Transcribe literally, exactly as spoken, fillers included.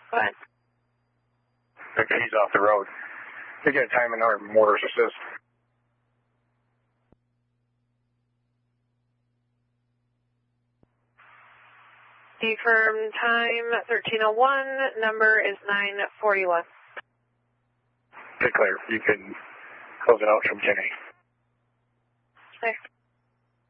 Go ahead. Okay, he's off the road. You get time in our mortars assist. Confirm time thirteen oh one, number is nine forty-one. Okay, clear. You can close it out from ten A. Okay.